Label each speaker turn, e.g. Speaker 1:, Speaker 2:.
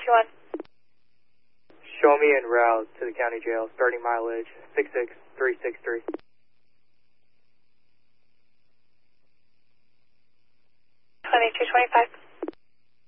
Speaker 1: 221.
Speaker 2: Show me en route to the county jail, starting mileage 66363.
Speaker 1: 2225.